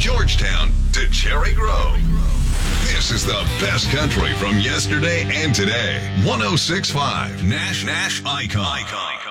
Georgetown to Cherry Grove. This is the best country from yesterday and today. 106.5 Nash Icon.